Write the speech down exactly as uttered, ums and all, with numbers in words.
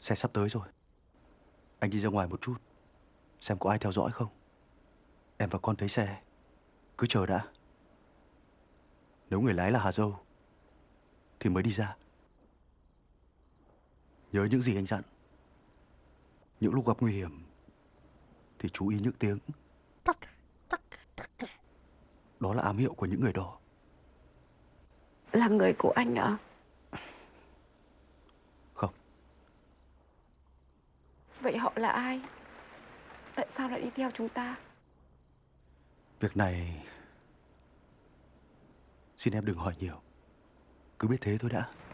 Xe sắp tới rồi. Anh đi ra ngoài một chút, xem có ai theo dõi không. Em và con thấy xe, cứ chờ đã. Nếu người lái là Hà Dâu thì mới đi ra. Nhớ những gì anh dặn. Những lúc gặp nguy hiểm thì chú ý những tiếng. Đó là ám hiệu của những người đó. Là người của anh ạ? Không. Vậy họ là ai? Tại sao lại đi theo chúng ta? Việc này xin em đừng hỏi nhiều, cứ biết thế thôi đã.